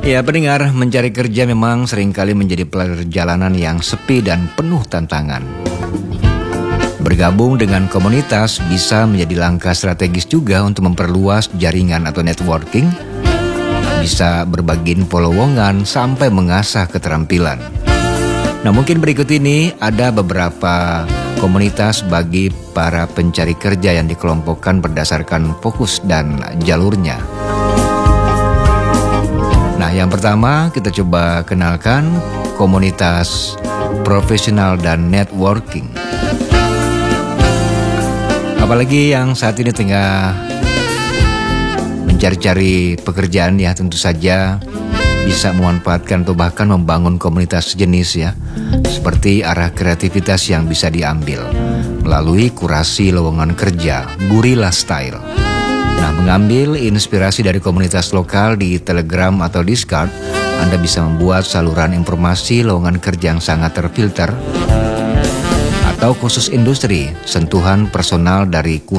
Ya, pendengar, mencari kerja memang seringkali menjadi perjalanan yang sepi dan penuh tantangan. Bergabung dengan komunitas bisa menjadi langkah strategis juga untuk memperluas jaringan atau networking, bisa berbagi info lowongan sampai mengasah keterampilan. Nah, mungkin berikut ini ada beberapa komunitas bagi para pencari kerja yang dikelompokkan berdasarkan fokus dan jalurnya. Nah, yang pertama kita coba kenalkan komunitas profesional dan networking. Apalagi yang saat ini tengah mencari-cari pekerjaan, ya tentu saja bisa memanfaatkan atau bahkan membangun komunitas sejenis, ya. Seperti arah kreativitas yang bisa diambil melalui kurasi lowongan kerja Gurila Style. Nah, mengambil inspirasi dari komunitas lokal di Telegram atau Discord, Anda bisa membuat saluran informasi lowongan kerja yang sangat terfilter atau khusus industri, sentuhan personal dari